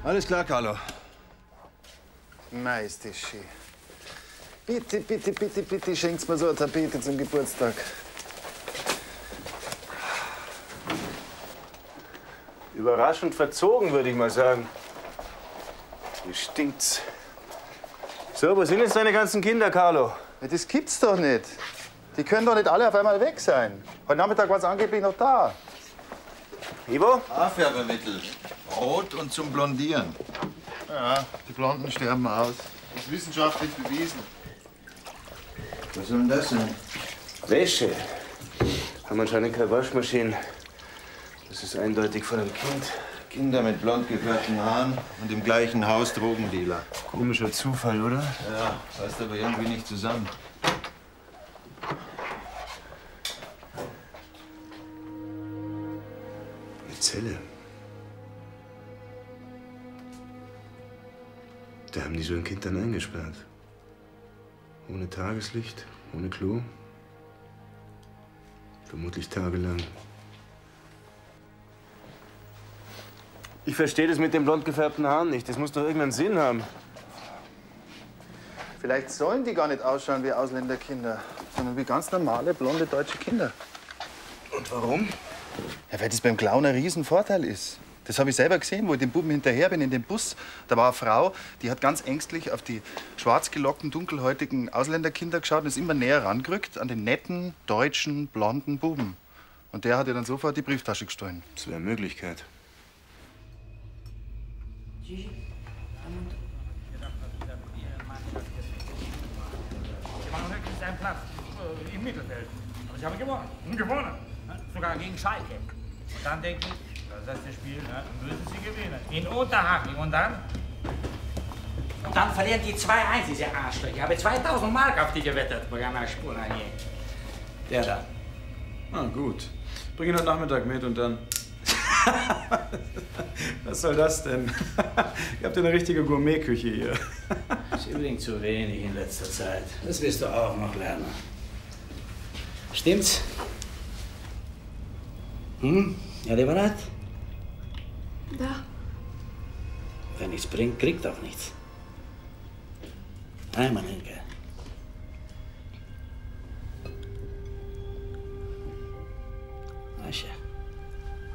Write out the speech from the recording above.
Alles klar, Carlo. Meisterschi. Bitte, bitte, bitte, bitte schenkt mir so eine Tapete zum Geburtstag. Überraschend verzogen, würde ich mal sagen. Hier stinkt's. So, wo sind jetzt deine ganzen Kinder, Carlo? Ja, das gibt's doch nicht. Die können doch nicht alle auf einmal weg sein. Heute Nachmittag war es angeblich noch da. Ivo? Haarfärbemittel. Rot und zum Blondieren. Ja, die Blonden sterben aus. Das ist wissenschaftlich bewiesen. Was soll denn das sein? Wäsche. Haben anscheinend keine Waschmaschine. Das ist eindeutig von einem Kind. Kinder mit blond gefärbten Haaren und im gleichen Haus Drogendealer. Komischer Zufall, oder? Ja, passt aber irgendwie nicht zusammen. Eine Zelle. Da haben die so ein Kind dann eingesperrt. Ohne Tageslicht, ohne Klo. Vermutlich tagelang. Ich verstehe das mit den blond gefärbten Haaren nicht. Das muss doch irgendeinen Sinn haben. Vielleicht sollen die gar nicht ausschauen wie Ausländerkinder, sondern wie ganz normale, blonde deutsche Kinder. Und warum? Ja, weil das beim Clown ein Riesenvorteil ist. Das habe ich selber gesehen, wo ich dem Buben hinterher bin in dem Bus. Da war eine Frau, die hat ganz ängstlich auf die schwarz gelockten, dunkelhäutigen Ausländerkinder geschaut und ist immer näher rangerückt an den netten, deutschen, blonden Buben. Und der hat ihr dann sofort die Brieftasche gestohlen. Das wäre eine Möglichkeit. Sie machen wirklich seinen Platz im Mittelfeld. Aber sie haben gewonnen. Gewonnen. Sogar gegen Schalke. Und dann denke ich, das letzte Spiel müssen sie gewinnen. In Unterhaching. Und dann? Und dann verlieren die 2-1, diese Arschlöcher. Ich habe 2000 Mark auf die gewettet. Der da. Ah, gut. Bring ihn heute Nachmittag mit und dann... Was soll das denn? Ihr habt ja eine richtige Gourmetküche hier. Das ist übrigens zu wenig in letzter Zeit. Das wirst du auch noch lernen. Stimmt's? Ja, der bereit? Da. Wer nichts bringt, kriegt auch nichts. Einmal, Henke.